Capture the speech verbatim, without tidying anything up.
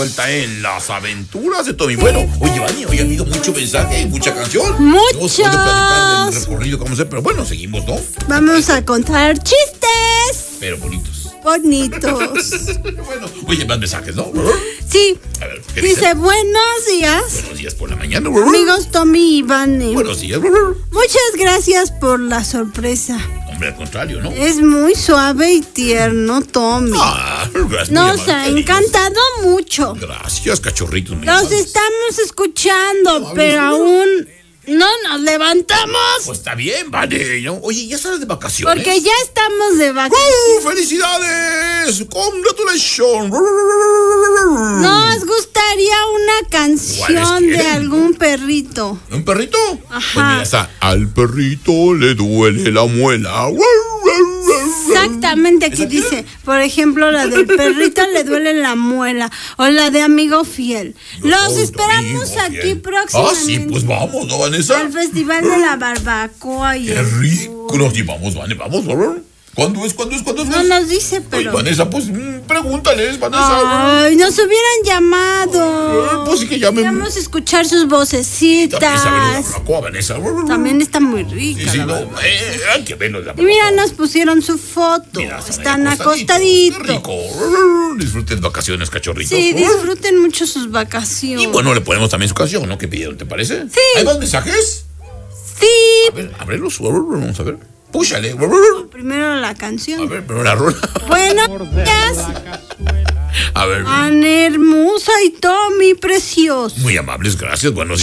vuelta en Las Aventuras de Tommy. Bueno, oye, Vani, hoy ha habido mucho mensaje, mucha canción. Muchos. No se puede platicar del recorrido, como sé, pero bueno, seguimos, ¿no? Vamos a contar chistes. Pero bonitos. Bonitos. Bueno, oye, más mensajes, ¿no? Sí. A ver, ¿qué Dice, dice? buenos días. Buenos días por la mañana. Amigos Tommy y Vane. Buenos días. Muchas gracias por la sorpresa. Hombre, al contrario, ¿no? Es muy suave y tierno, Tommy. Ah, gracias. Nos ha encantado mucho. Gracias, cachorritos. muy Los amables. estamos escuchando, amables. pero aún no nos levantamos. Pues está bien, vale, ¿no? Oye, ¿ya sales de vacaciones? Porque ya estamos de vacaciones. ¡Uh, ¡Felicidades! ¡Congratulations! Nos gustaría una canción ¿Cuáles de quieren? algún perrito. ¿Un perrito? Ajá. Pues mira, está. Al perrito le duele la muela. Exactamente, aquí ¿Esa quién? dice, por ejemplo, la del perrito le duele la muela o la de amigo fiel. Los Ay, esperamos amigo, aquí bien. próximamente. Ah, sí, pues vamos, ¿no, Vanessa? Al Festival de la Barbacoa y ¡Qué el- rico! Nos llevamos, Vane, vamos, vamos. ¿Cuándo es? ¿Cuándo es? ¿Cuándo es? No nos dice, Ay, pero... Vanessa, pues mm, pregúntales, Vanessa. Ay, nos hubieran llamado. Eh, pues sí que llamen. Queríamos escuchar sus También saber la vocecitas. barbacoa, Vanessa. También está muy Sí, rica. sí, la no, verdad. eh, hay que verlo. la Y mira, barbacoa. nos pusieron su foto. Mira, Están ahí acostaditos. Qué rico. Disfruten vacaciones, cachorritos. Sí, disfruten mucho sus vacaciones. Y bueno, le ponemos también su canción, ¿no? ¿Qué pidieron, te parece? Sí. ¿Hay más mensajes? Sí. A ver, ábrelos. Vamos a ver. Púchale. Primero la A canción. ver, pero la rola. Buenos días, A ver. Ana hermosa y Tommy precioso. Muy amables, gracias. Buenos